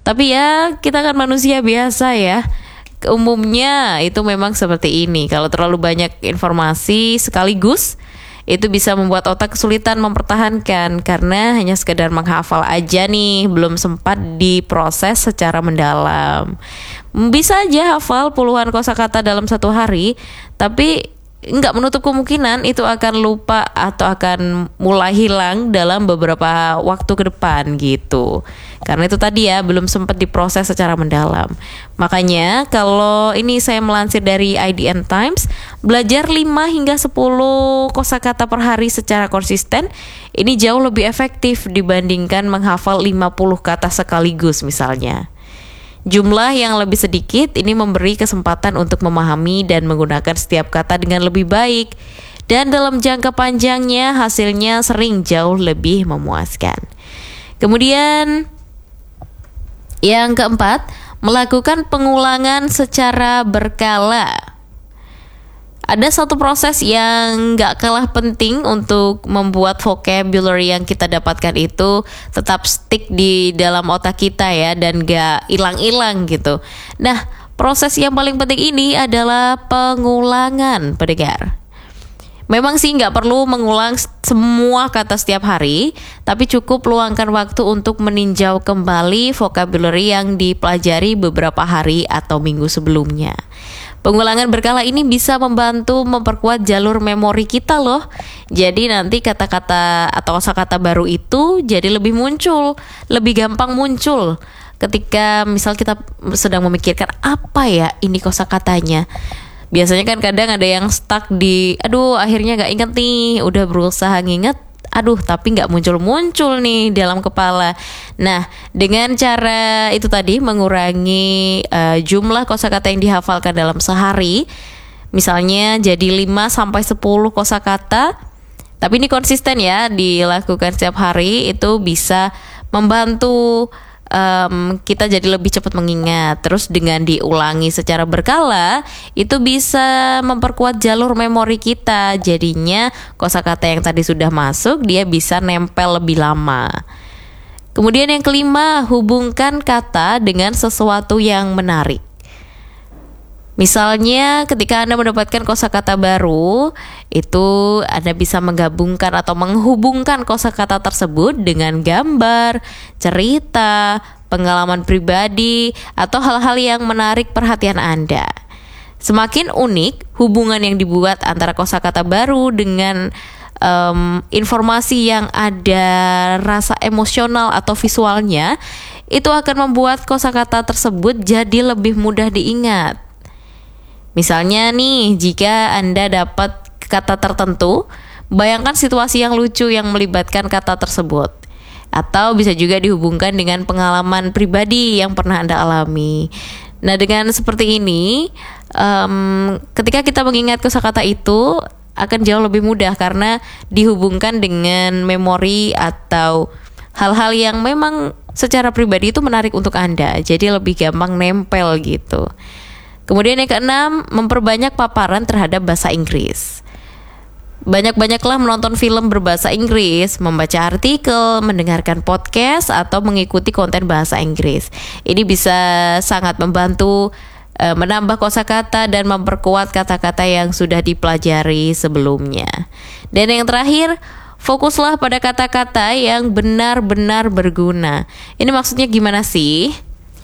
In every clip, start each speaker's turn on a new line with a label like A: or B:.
A: Tapi ya kita kan manusia biasa ya. Umumnya itu memang seperti ini. Kalau terlalu banyak informasi sekaligus, itu bisa membuat otak kesulitan mempertahankan karena hanya sekedar menghafal aja nih, belum sempat diproses secara mendalam. Bisa aja hafal puluhan kosakata dalam satu hari, tapi nggak menutup kemungkinan itu akan lupa atau akan mulai hilang dalam beberapa waktu ke depan gitu. Karena itu tadi ya, belum sempat diproses secara mendalam. Makanya kalau ini saya melansir dari IDN Times, belajar 5 hingga 10 kosakata per hari secara konsisten ini jauh lebih efektif dibandingkan menghafal 50 kata sekaligus misalnya. Jumlah yang lebih sedikit ini memberi kesempatan untuk memahami dan menggunakan setiap kata dengan lebih baik. Dan dalam jangka panjangnya hasilnya sering jauh lebih memuaskan. Kemudian yang keempat, melakukan pengulangan secara berkala. Ada satu proses yang gak kalah penting untuk membuat vocabulary yang kita dapatkan itu tetap stick di dalam otak kita ya, dan gak hilang-hilang gitu. Nah, proses yang paling penting ini adalah pengulangan, pendengar. Memang sih nggak perlu mengulang semua kata setiap hari, tapi cukup luangkan waktu untuk meninjau kembali vocabulary yang dipelajari beberapa hari atau minggu sebelumnya. Pengulangan berkala ini bisa membantu memperkuat jalur memori kita loh. Jadi nanti kata-kata atau kosakata baru itu jadi lebih muncul, lebih gampang muncul ketika misal kita sedang memikirkan apa ya ini kosakatanya. Biasanya kan kadang ada yang stuck di akhirnya gak inget nih, udah berusaha nginget, tapi gak muncul-muncul nih dalam kepala. Nah, dengan cara itu tadi mengurangi jumlah kosakata yang dihafalkan dalam sehari, misalnya jadi 5-10 kosakata, tapi ini konsisten ya, dilakukan setiap hari, itu bisa membantu kita jadi lebih cepat mengingat. Terus dengan diulangi secara berkala itu bisa memperkuat jalur memori kita. Jadinya kosakata yang tadi sudah masuk dia bisa nempel lebih lama. Kemudian yang kelima, hubungkan kata dengan sesuatu yang menarik. Misalnya ketika Anda mendapatkan kosakata baru, itu Anda bisa menggabungkan atau menghubungkan kosakata tersebut dengan gambar, cerita, pengalaman pribadi, atau hal-hal yang menarik perhatian Anda. Semakin unik hubungan yang dibuat antara kosakata baru dengan informasi yang ada rasa emosional atau visualnya, itu akan membuat kosakata tersebut jadi lebih mudah diingat. Misalnya nih, jika Anda dapat kata tertentu, bayangkan situasi yang lucu yang melibatkan kata tersebut. Atau bisa juga dihubungkan dengan pengalaman pribadi yang pernah Anda alami. Nah, dengan seperti ini, ketika kita mengingat kosakata itu akan jauh lebih mudah karena dihubungkan dengan memori atau hal-hal yang memang secara pribadi itu menarik untuk Anda. Jadi lebih gampang nempel gitu. Kemudian yang keenam, memperbanyak paparan terhadap bahasa Inggris. Banyak-banyaklah menonton film berbahasa Inggris, membaca artikel, mendengarkan podcast, atau mengikuti konten bahasa Inggris. Ini bisa sangat membantu menambah kosakata dan memperkuat kata-kata yang sudah dipelajari sebelumnya. Dan yang terakhir, fokuslah pada kata-kata yang benar-benar berguna. Ini maksudnya gimana sih?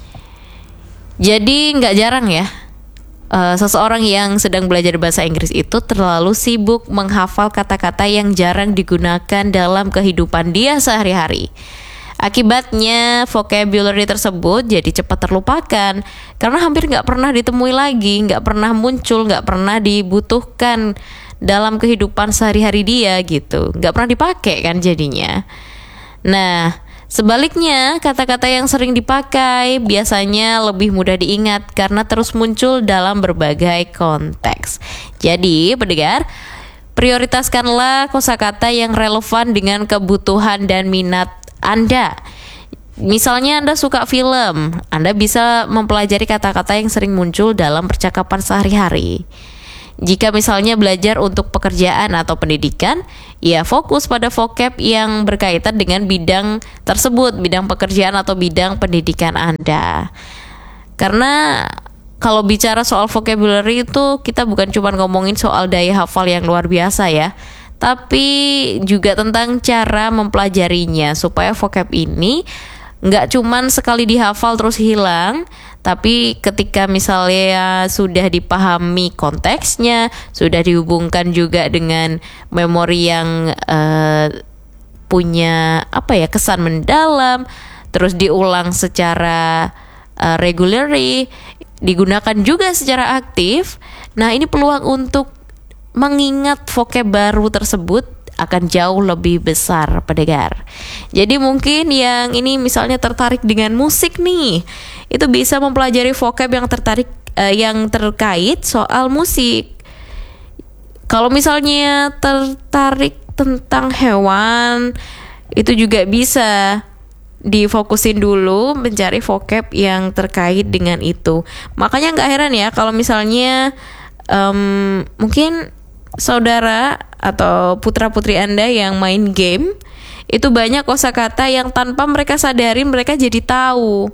A: Jadi nggak jarang ya, seseorang yang sedang belajar bahasa Inggris itu terlalu sibuk menghafal kata-kata yang jarang digunakan dalam kehidupan dia sehari-hari. Akibatnya vocabulary tersebut jadi cepat terlupakan karena hampir nggak pernah ditemui lagi, nggak pernah muncul, nggak pernah dibutuhkan dalam kehidupan sehari-hari dia gitu, nggak pernah dipakai kan jadinya. Nah, sebaliknya, kata-kata yang sering dipakai biasanya lebih mudah diingat karena terus muncul dalam berbagai konteks. Jadi, pendengar, prioritaskanlah kosakata yang relevan dengan kebutuhan dan minat Anda. Misalnya Anda suka film, Anda bisa mempelajari kata-kata yang sering muncul dalam percakapan sehari-hari. Jika misalnya belajar untuk pekerjaan atau pendidikan, ya fokus pada vocab yang berkaitan dengan bidang tersebut, bidang pekerjaan atau bidang pendidikan Anda. Karena kalau bicara soal vocabulary itu kita bukan cuma ngomongin soal daya hafal yang luar biasa ya, tapi juga tentang cara mempelajarinya supaya vocab ini nggak cuman sekali dihafal terus hilang, tapi ketika misalnya sudah dipahami konteksnya, sudah dihubungkan juga dengan memori yang punya kesan mendalam, terus diulang secara regularly, digunakan juga secara aktif. Nah, ini peluang untuk mengingat vocab baru tersebut akan jauh lebih besar, pendengar. Jadi mungkin yang ini misalnya tertarik dengan musik nih, itu bisa mempelajari vocab yang terkait soal musik. Kalau misalnya tertarik tentang hewan, itu juga bisa difokusin dulu mencari vocab yang terkait dengan itu. Makanya nggak heran ya kalau misalnya mungkin saudara atau putra-putri Anda yang main game, itu banyak kosakata yang tanpa mereka sadari mereka jadi tahu.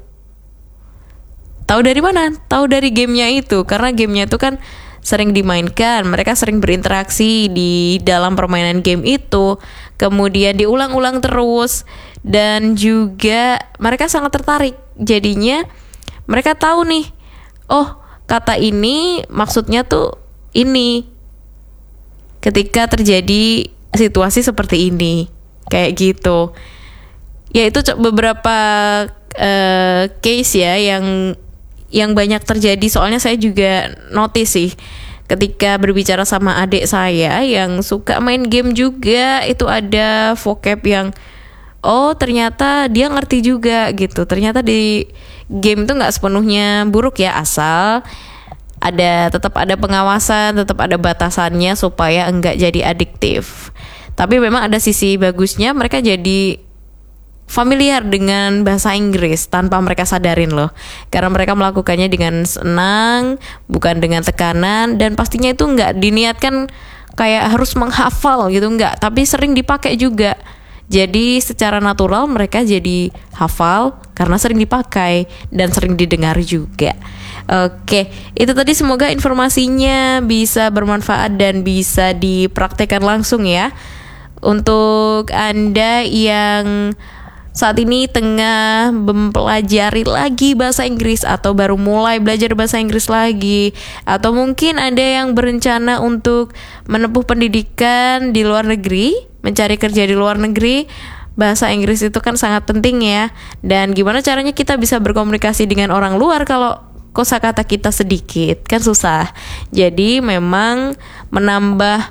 A: Tahu dari mana? Tahu dari gamenya itu, karena gamenya itu kan sering dimainkan, mereka sering berinteraksi di dalam permainan game itu, kemudian diulang-ulang terus, dan juga mereka sangat tertarik. Jadinya mereka tahu nih, oh kata ini maksudnya tuh ini ketika terjadi situasi seperti ini, kayak gitu. Ya itu beberapa case ya yang banyak terjadi. Soalnya saya juga notice sih ketika berbicara sama adik saya yang suka main game juga, itu ada vocab yang ternyata dia ngerti juga gitu. Ternyata di game itu nggak sepenuhnya buruk ya, asal tetap ada pengawasan, tetap ada batasannya supaya enggak jadi adiktif. Tapi memang ada sisi bagusnya, mereka jadi familiar dengan bahasa Inggris tanpa mereka sadarin loh. Karena mereka melakukannya dengan senang, bukan dengan tekanan, dan pastinya itu enggak diniatkan kayak harus menghafal gitu, enggak, tapi sering dipakai juga. Jadi secara natural mereka jadi hafal karena sering dipakai dan sering didengar juga. Oke, itu tadi, semoga informasinya bisa bermanfaat dan bisa dipraktekkan langsung ya. Untuk Anda yang saat ini tengah mempelajari lagi bahasa Inggris atau baru mulai belajar bahasa Inggris lagi, atau mungkin Anda yang berencana untuk menempuh pendidikan di luar negeri, mencari kerja di luar negeri, bahasa Inggris itu kan sangat penting ya. Dan gimana caranya kita bisa berkomunikasi dengan orang luar kalau kosakata kita sedikit, kan susah. Jadi memang menambah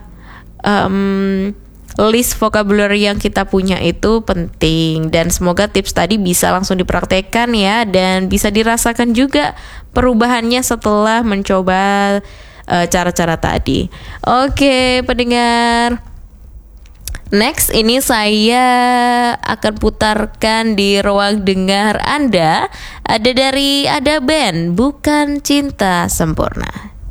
A: list vocabulary yang kita punya itu penting. Dan semoga tips tadi bisa langsung dipraktekkan ya, dan bisa dirasakan juga perubahannya setelah mencoba cara-cara tadi. Oke, pendengar, next ini saya akan putarkan di ruang dengar Anda, ada dari Ada Band, Bukan Cinta Sempurna.